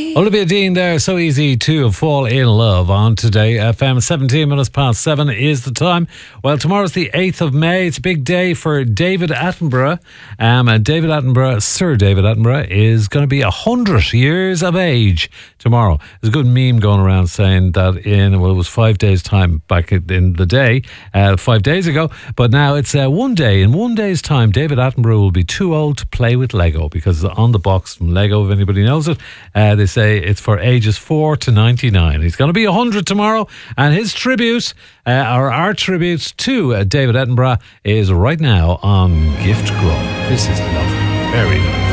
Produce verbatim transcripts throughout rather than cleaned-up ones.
Olivia Dean there, so easy to fall in love on Today F M. seventeen minutes past seven is the time. Well, tomorrow's the eighth of May. It's a big day for David Attenborough. Um, and David Attenborough, Sir David Attenborough, is going to be one hundred years of age tomorrow. There's a good meme going around saying that in, well, it was five days' time back in the day, uh, five days ago, but now it's uh, one day. In one day's time, David Attenborough will be too old to play with Lego, because on the box from Lego, if anybody knows it, uh, they say it's for ages four to ninety-nine. He's going to be one hundred tomorrow, and his tribute, uh, or our tribute to uh, David Attenborough, is right now on Gift Grub. This is lovely. Very nice.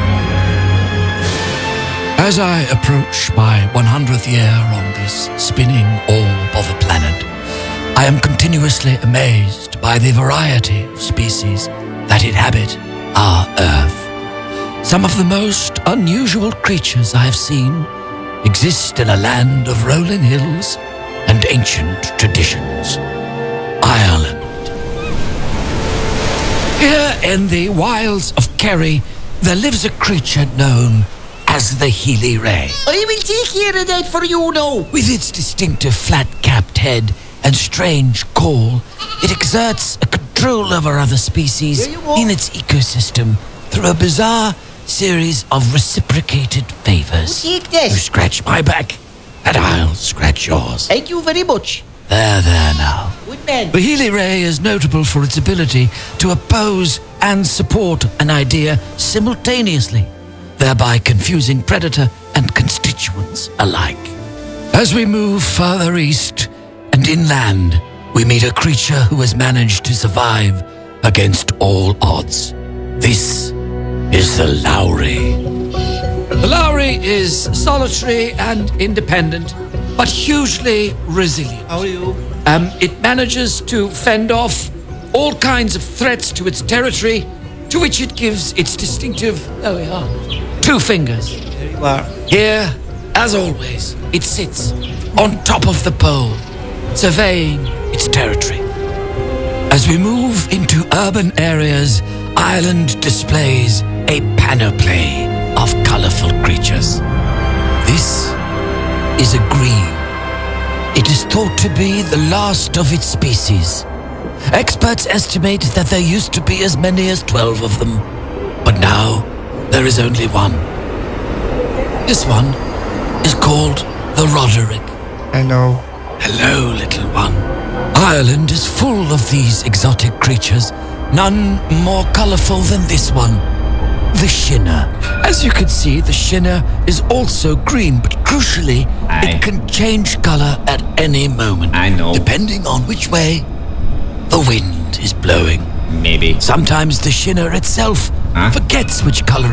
As I approach my one hundredth year on this spinning orb of a planet, I am continuously amazed by the variety of species that inhabit our Earth. Some of the most unusual creatures I have seen exist in a land of rolling hills and ancient traditions. Ireland. Here in the wilds of Kerry, there lives a creature known as the Healy Ray. I will take care of that for you now. With its distinctive flat-capped head and strange call, it exerts a control over other species in its ecosystem through a bizarre series of reciprocated favors. Take this. You scratch my back, and I'll scratch yours. Thank you very much. There, there now. Good man. The Healy Ray is notable for its ability to oppose and support an idea simultaneously, thereby confusing predator and constituents alike. As we move further east and inland, we meet a creature who has managed to survive against all odds. This is the Lowry. The Lowry is solitary and independent, but hugely resilient. How are you? Um, it manages to fend off all kinds of threats to its territory, to which it gives its distinctive, there we are, two fingers. There you are. Here, as always, it sits on top of the pole, surveying its territory. As we move into urban areas, Ireland displays a panoply of colourful creatures. This is a green. It is thought to be the last of its species. Experts estimate that there used to be as many as twelve of them, but now there is only one. This one is called the Roderick. I know. Hello, little one. Ireland is full of these exotic creatures, none more colourful than this one, the Shinner. As you can see, the Shinner is also green, but crucially, Aye. it can change colour at any moment. I know. Depending on which way the wind is blowing. Maybe. Sometimes the Shinner itself Huh? forgets which colour